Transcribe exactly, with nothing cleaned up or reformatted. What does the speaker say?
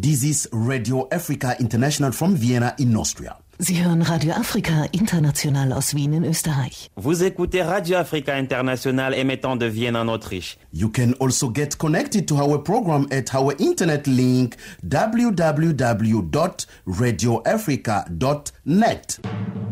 This is Radio Africa International from Vienna in Austria. Sie hören Radio Afrika International aus Wien in Österreich. Vous écoutez Radio Africa International émettant de Vienne en Autriche. You can also get connected to our program at our internet link w w w dot radio africa dot net.